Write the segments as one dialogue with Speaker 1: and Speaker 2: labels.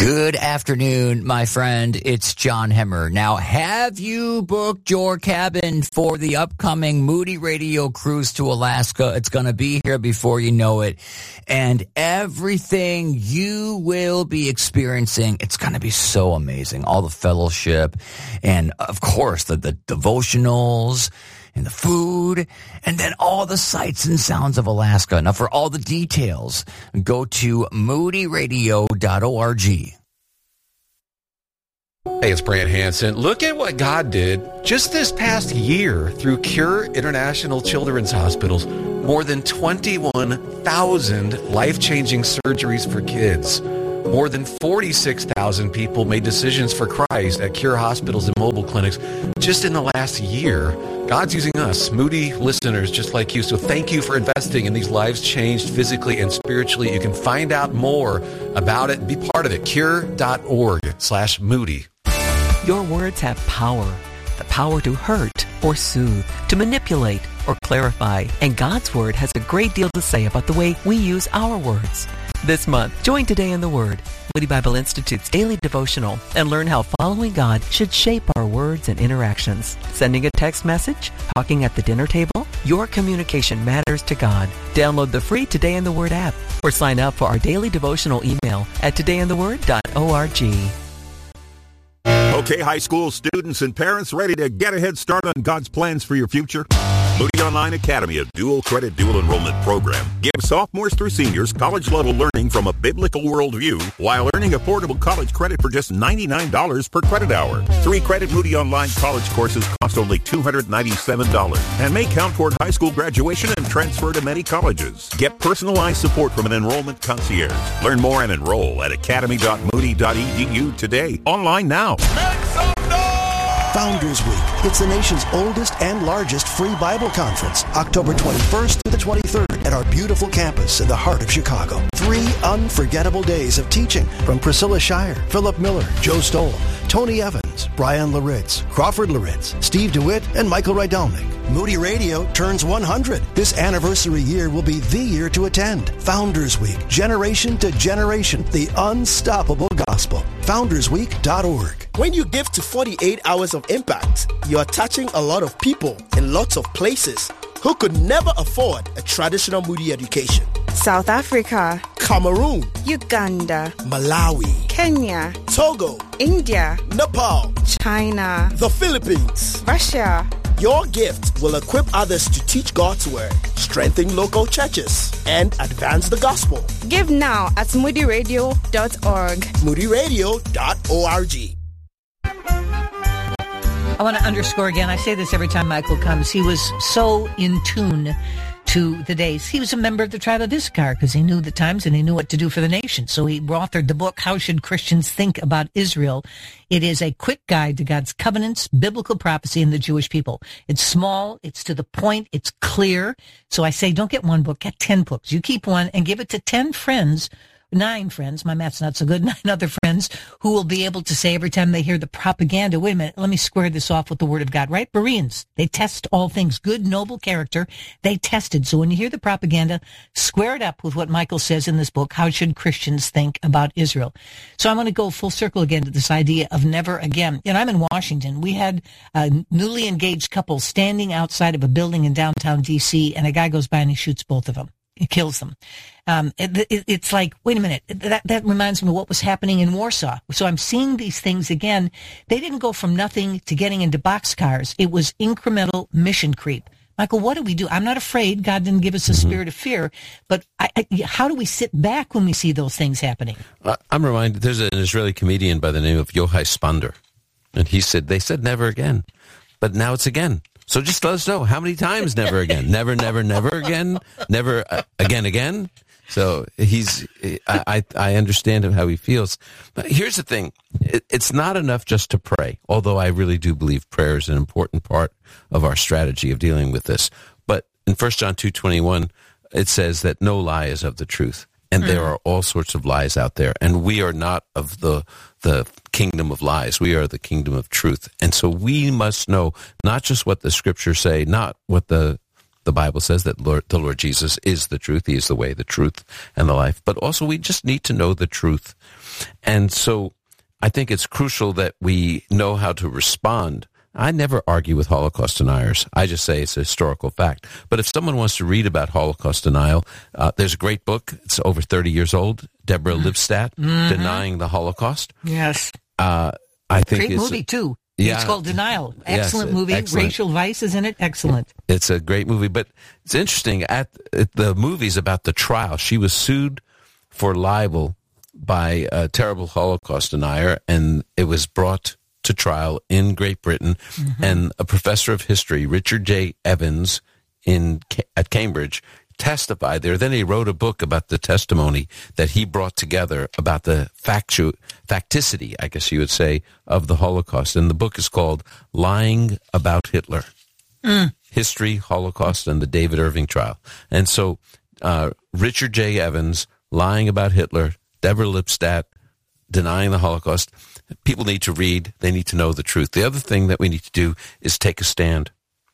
Speaker 1: Good afternoon, my friend. It's John Hemmer. Now, have you booked your cabin for the upcoming Moody Radio cruise to Alaska? It's going to be here before you know it. And everything you will be experiencing, it's going to be so amazing. All the fellowship and, of course, the devotionals and the food, and then all the sights and sounds of Alaska. Now, for all the details, go to moodyradio.org.
Speaker 2: Hey, it's Brant Hansen. Look at what God did just this past year through Cure International Children's Hospitals. More than 21,000 life-changing surgeries for kids. More than 46,000 people made decisions for Christ at Cure hospitals and mobile clinics just in the last year. God's using us, Moody listeners just like you. So thank you for investing in these lives changed physically and spiritually. You can find out more about it. Be part of it. Cure.org/Moody.
Speaker 3: Your words have power. The power to hurt or soothe, to manipulate or clarify. And God's Word has a great deal to say about the way we use our words. This month, join Today in the Word, Moody Bible Institute's daily devotional, and learn how following God should shape our words and interactions. Sending a text message, talking at the dinner table, your communication matters to God. Download the free Today in the Word app or sign up for our daily devotional email at todayintheword.org.
Speaker 4: Okay, high school students and parents ready to get a head start on God's plans for your future? Moody Online Academy, a dual credit, dual enrollment program, gives sophomores through seniors college-level learning from a biblical worldview while earning affordable college credit for just $99 per credit hour. 3-credit Moody Online college courses cost only $297 and may count toward high school graduation and transfer to many colleges. Get personalized support from an enrollment concierge. Learn more and enroll at academy.moody.edu today. Online now.
Speaker 5: Founders Week. It's the nation's oldest and largest free Bible conference, October 21st to the 23rd at our beautiful campus in the heart of Chicago. 3 unforgettable days of teaching from Priscilla Shire, Philip Miller, Joe Stoll, Tony Evans, Brian Laritz, Crawford Laritz, Steve DeWitt, and Michael Rydelnik. Moody Radio turns 100. This anniversary year will be the year to attend. Founders Week, generation to generation, the unstoppable gospel. FoundersWeek.org.
Speaker 6: When you give to 48 Hours of Impact, you are touching a lot of people in lots of places who could never afford a traditional Moody education.
Speaker 7: South Africa,
Speaker 6: Cameroon,
Speaker 7: Uganda,
Speaker 6: Malawi,
Speaker 7: Kenya,
Speaker 6: Togo,
Speaker 7: India,
Speaker 6: Nepal,
Speaker 7: China,
Speaker 6: the Philippines,
Speaker 7: Russia.
Speaker 6: Your gift will equip others to teach God's word, strengthen local churches, and advance the gospel.
Speaker 7: Give now at moodyradio.org.
Speaker 6: moodyradio.org.
Speaker 8: I want to underscore again, I say this every time Michael comes, he was so in tune to the days. He was a member of the tribe of Issachar because he knew the times and he knew what to do for the nation. So he authored the book, How Should Christians Think About Israel? It is a quick guide to God's covenants, biblical prophecy, and the Jewish people. It's small, it's to the point, it's clear. So I say don't get one book, get 10 books. You keep one and give it to 10 friends, 9 friends, my math's not so good, 9 other friends who will be able to say every time they hear the propaganda, wait a minute, let me square this off with the Word of God, right? Bereans, they test all things, good, noble character, they tested. So when you hear the propaganda, square it up with what Michael says in this book, How Should Christians Think About Israel? So I want to go full circle again to this idea of never again. You know, I'm in Washington. We had a newly engaged couple standing outside of a building in downtown D.C., and a guy goes by and he shoots both of them. It kills them. It's like, wait a minute, that reminds me of what was happening in Warsaw. So I'm seeing these things again. They didn't go from nothing to getting into boxcars. It was incremental mission creep. Michael, what do we do? I'm not afraid. God didn't give us a spirit of fear. But how do we sit back when we see those things happening?
Speaker 9: I'm reminded, there's an Israeli comedian by the name of Yochai Spander. And they said never again. But now it's again. So just let us know, how many times never again? Never, never, never again? Never again? So I understand him how he feels. But here's the thing. It's not enough just to pray, although I really do believe prayer is an important part of our strategy of dealing with this. But in 1 John 2:21, it says that no lie is of the truth. And there are all sorts of lies out there. And we are not of the kingdom of lies. We are the kingdom of truth. And so we must know not just what the scriptures say, not what the Bible says, that the Lord Jesus is the truth. He is the way, the truth, and the life. But also we just need to know the truth. And so I think it's crucial that we know how to respond. I never argue with Holocaust deniers. I just say it's a historical fact. But if someone wants to read about Holocaust denial, there's a great book. It's over 30 years old. Deborah Lipstadt, Denying the Holocaust.
Speaker 8: Yes.
Speaker 9: I think
Speaker 8: great
Speaker 9: it's
Speaker 8: movie, too.
Speaker 9: Yeah.
Speaker 8: It's called Denial. Excellent
Speaker 9: Yes,
Speaker 8: movie.
Speaker 9: excellent.
Speaker 8: Rachel Weisz is in it. Excellent.
Speaker 9: It's a great movie. But it's interesting. At the movie's about the trial. She was sued for libel by a terrible Holocaust denier, and it was brought to trial in Great Britain. And a professor of history, Richard J. Evans, at Cambridge, testified there. Then he wrote a book about the testimony that he brought together about the facticity, I guess you would say, of the Holocaust. And the book is called Lying About Hitler. History, Holocaust, and the David Irving Trial. And so Richard J. Evans, Lying About Hitler, Deborah Lipstadt, Denying the Holocaust. People need to read. They need to know the truth. The other thing that we need to do is take a stand.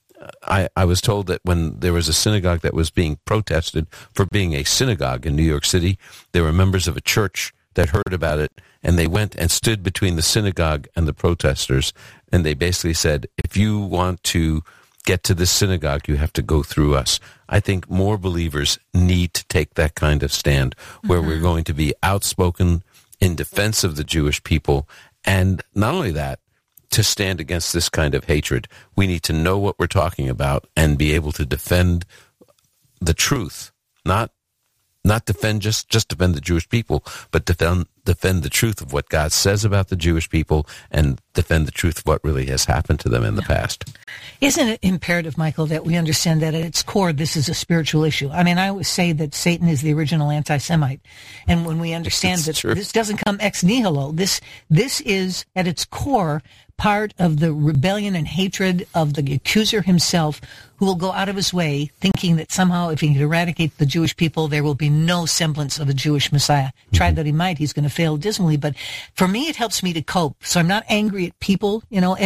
Speaker 9: I was told that when there was a synagogue that was being protested for being a synagogue in New York City, there were members of a church that heard about it, and they went and stood between the synagogue and the protesters, and they basically said, if you want to get to this synagogue, you have to go through us. I think more believers need to take that kind of stand where we're going to be outspoken in defense of the Jewish people, and not only that, to stand against this kind of hatred. We need to know what we're talking about and be able to defend the truth, not defend just defend the Jewish people, but defend the truth of what God says about the Jewish people and defend the truth of what really has happened to them in the past.
Speaker 8: Isn't it imperative, Michael, that we understand that at its core, this is a spiritual issue? I mean, I always say that Satan is the original anti-Semite. And when we understand that this doesn't come ex nihilo, this is at its core part of the rebellion and hatred of the accuser himself, who will go out of his way thinking that somehow if he can eradicate the Jewish people, there will be no semblance of a Jewish Messiah. Try that he might, he's going to fail dismally. But for me, it helps me to cope. So I'm not angry at people. You know,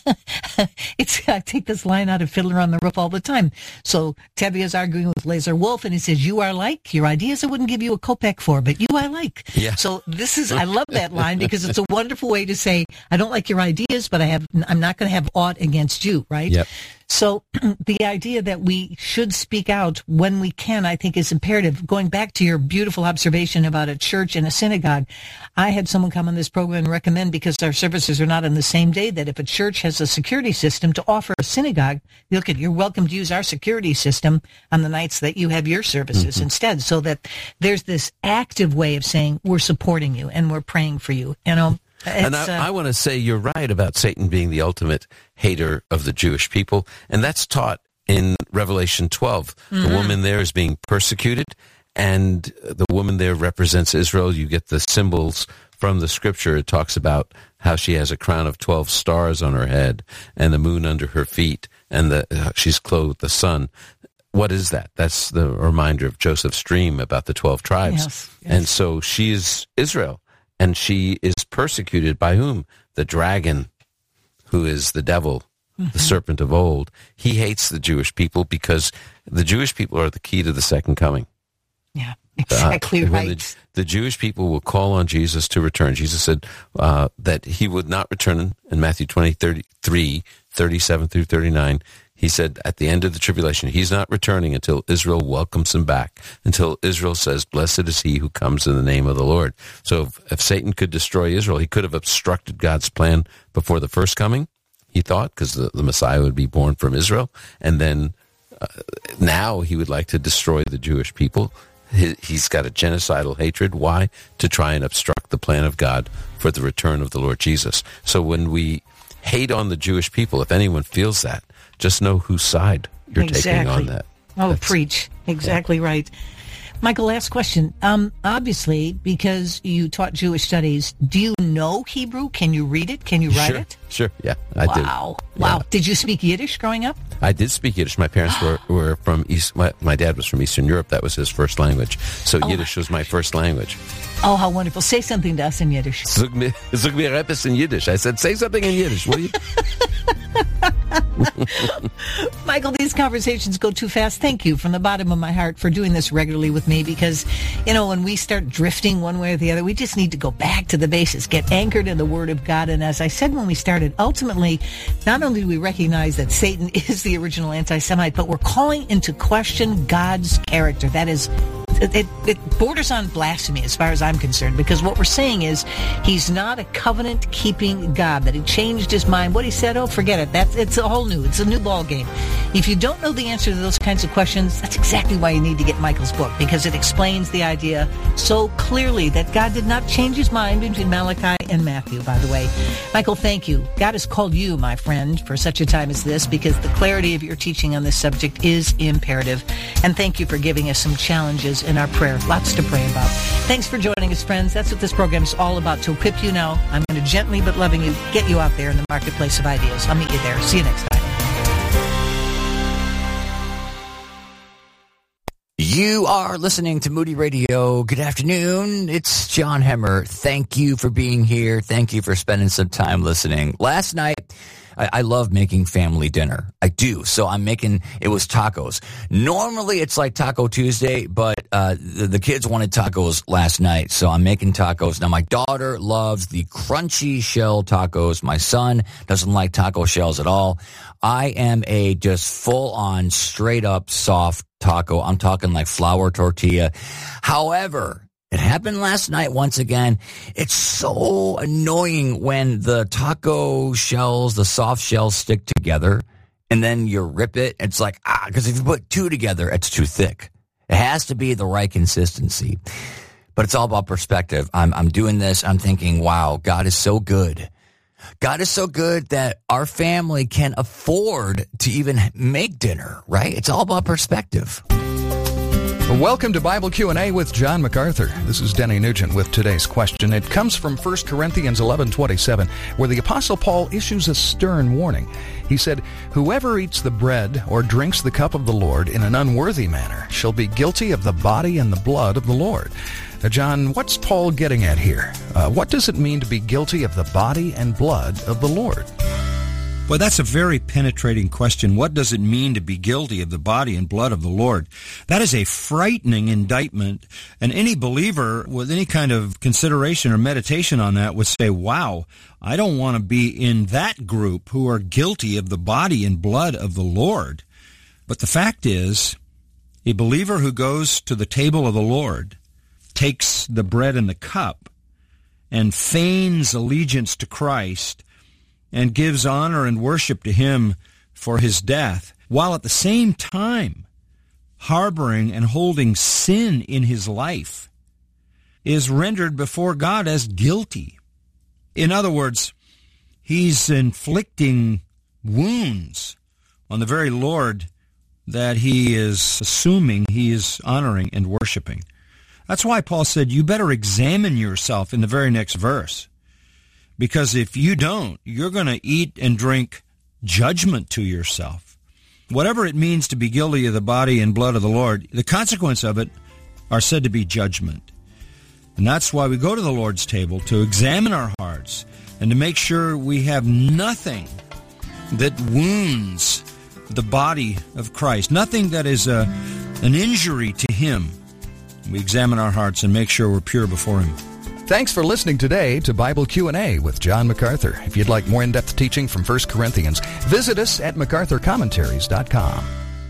Speaker 8: I take this line out of Fiddler on the Roof all the time. So Tevye's arguing with Lazar Wolf, and he says, you are like, your ideas I wouldn't give you a kopeck for, but you I like.
Speaker 9: Yeah.
Speaker 8: So I love that line because it's a wonderful way to say, I don't like your ideas, but I'm not going to have aught against you, right?
Speaker 9: Yep.
Speaker 8: So the idea that we should speak out when we can, I think, is imperative. Going back to your beautiful observation about a church and a synagogue, I had someone come on this program and recommend, because our services are not on the same day, that if a church has a security system, to offer a synagogue, look, you're welcome to use our security system on the nights that you have your services instead, so that there's this active way of saying we're supporting you and we're praying for you, you know.
Speaker 9: And I want to say you're right about Satan being the ultimate hater of the Jewish people, and that's taught in Revelation 12. The woman there is being persecuted, and the woman there represents Israel. You get the symbols from the scripture. It talks about how she has a crown of 12 stars on her head and the moon under her feet, and she's clothed with the sun. What is that? That's the reminder of Joseph's dream about the 12 tribes.
Speaker 8: Yes.
Speaker 9: And so she is Israel. And she is persecuted by whom? The dragon, who is the devil, the serpent of old. He hates the Jewish people because the Jewish people are the key to the second coming.
Speaker 8: Yeah, exactly right.
Speaker 9: When the Jewish people will call on Jesus to return. Jesus said that he would not return in Matthew 20:33, 37 through 39. He said at the end of the tribulation, he's not returning until Israel welcomes him back, until Israel says, blessed is he who comes in the name of the Lord. So if Satan could destroy Israel, he could have obstructed God's plan before the first coming, he thought, because the Messiah would be born from Israel. And then now he would like to destroy the Jewish people. He's got a genocidal hatred. Why? To try and obstruct the plan of God for the return of the Lord Jesus. So when we hate on the Jewish people, if anyone feels that, just know whose side you're taking on that.
Speaker 8: Preach. Exactly right. Michael, last question. Obviously, because you taught Jewish studies, do you know Hebrew? Can you read it? Can you write it?
Speaker 9: Sure, yeah, I do.
Speaker 8: Wow.
Speaker 9: Yeah.
Speaker 8: Did you speak Yiddish growing up?
Speaker 9: I did speak Yiddish. My parents were from East. My dad was from Eastern Europe. That was his first language. So Yiddish was my first language.
Speaker 8: Oh, how wonderful. Say something to us in Yiddish.
Speaker 9: Zug mir etwas in Yiddish. I said, say something in Yiddish, will you?
Speaker 8: Michael, these conversations go too fast. Thank you from the bottom of my heart for doing this regularly with me because, when we start drifting one way or the other, we just need to go back to the basics, get anchored in the Word of God. And as I said when we started, ultimately, not only do we recognize that Satan is the original anti-Semite, but we're calling into question God's character. That is, it borders on blasphemy as far as I'm concerned, because what we're saying is he's not a covenant-keeping God, that he changed his mind. What he said, forget it. It's a new ball game. If you don't know the answer to those kinds of questions, that's exactly why you need to get Michael's book, because it explains the idea so clearly that God did not change his mind between Malachi and Matthew, by the way. Michael, thank you. God has called you, my friend, for such a time as this, because the clarity of your teaching on this subject is imperative. And thank you for giving us some challenges in our prayer. Lots to pray about. Thanks for joining us, friends. That's what this program is all about, to equip you now. I'm going to gently but lovingly get you out there in the marketplace of ideas. I'll meet you there. See you next time.
Speaker 1: You are listening to Moody Radio. Good afternoon. It's John Hemmer. Thank you for being here. Thank you for spending some time listening. Last night, I love making family dinner. I do. So it was tacos. Normally it's like Taco Tuesday, but the kids wanted tacos last night, so I'm making tacos. Now, my daughter loves the crunchy shell tacos. My son doesn't like taco shells at all. I am a just full-on, straight-up soft taco. I'm talking like flour tortilla. However, it happened last night once again. It's so annoying when the taco shells, the soft shells, stick together and then you rip it. It's like, because if you put two together, it's too thick. It has to be the right consistency. But it's all about perspective. I'm doing this. I'm thinking, wow, God is so good. God is so good that our family can afford to even make dinner, right? It's all about perspective.
Speaker 10: Welcome to Bible Q&A with John MacArthur. This is Denny Nugent with today's question. It comes from 1 Corinthians 11:27, where the Apostle Paul issues a stern warning. He said, "Whoever eats the bread or drinks the cup of the Lord in an unworthy manner shall be guilty of the body and the blood of the Lord." Now, John, what's Paul getting at here? What does it mean to be guilty of the body and blood of the Lord?
Speaker 11: Well, that's a very penetrating question. What does it mean to be guilty of the body and blood of the Lord? That is a frightening indictment, and any believer with any kind of consideration or meditation on that would say, wow, I don't want to be in that group who are guilty of the body and blood of the Lord. But the fact is, a believer who goes to the table of the Lord, takes the bread and the cup, and feigns allegiance to Christ, and gives honor and worship to him for his death, while at the same time harboring and holding sin in his life, is rendered before God as guilty. In other words, he's inflicting wounds on the very Lord that he is assuming he is honoring and worshiping. That's why Paul said, you better examine yourself in the very next verse. Because if you don't, you're going to eat and drink judgment to yourself. Whatever it means to be guilty of the body and blood of the Lord, the consequence of it are said to be judgment. And that's why we go to the Lord's table, to examine our hearts and to make sure we have nothing that wounds the body of Christ, nothing that is an injury to him. We examine our hearts and make sure we're pure before him.
Speaker 10: Thanks for listening today to Bible Q&A with John MacArthur. If you'd like more in-depth teaching from 1 Corinthians, visit us at MacArthurCommentaries.com.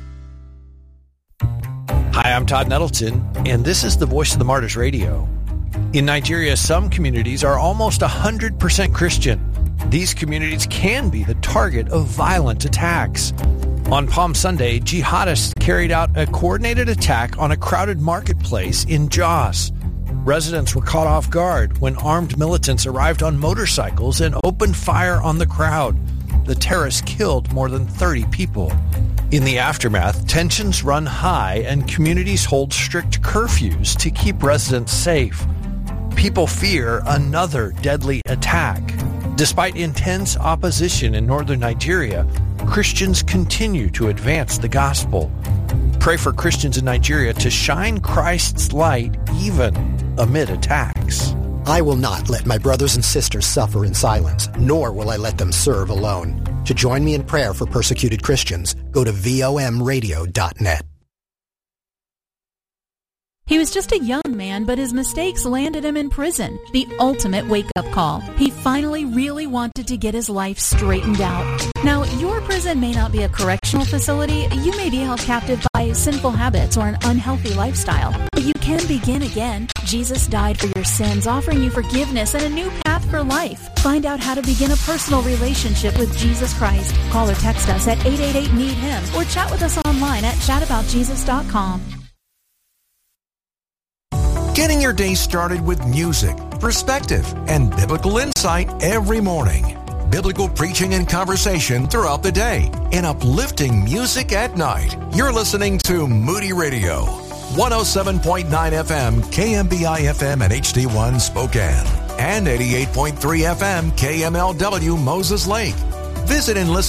Speaker 12: Hi, I'm Todd Nettleton, and this is the Voice of the Martyrs Radio. In Nigeria, some communities are almost 100% Christian. These communities can be the target of violent attacks. On Palm Sunday, jihadists carried out a coordinated attack on a crowded marketplace in Jos. Residents were caught off guard when armed militants arrived on motorcycles and opened fire on the crowd. The terrorists killed more than 30 people. In the aftermath, tensions run high and communities hold strict curfews to keep residents safe. People fear another deadly attack. Despite intense opposition in northern Nigeria, Christians continue to advance the gospel. Pray for Christians in Nigeria to shine Christ's light even amid attacks.
Speaker 13: I will not let my brothers and sisters suffer in silence, nor will I let them serve alone. To join me in prayer for persecuted Christians, go to vomradio.net.
Speaker 14: He was just a young man, but his mistakes landed him in prison. The ultimate wake-up call. He finally really wanted to get his life straightened out. Now, your prison may not be a correctional facility. You may be held captive by sinful habits or an unhealthy lifestyle. But you can begin again. Jesus died for your sins, offering you forgiveness and a new path for life. Find out how to begin a personal relationship with Jesus Christ. Call or text us at 888-NEED-HIM or chat with us online at chataboutjesus.com.
Speaker 15: Getting your day started with music, perspective, and biblical insight every morning. Biblical preaching and conversation throughout the day. And uplifting music at night. You're listening to Moody Radio. 107.9 FM, KMBI FM and HD1 Spokane. And 88.3 FM, KMLW Moses Lake. Visit and listen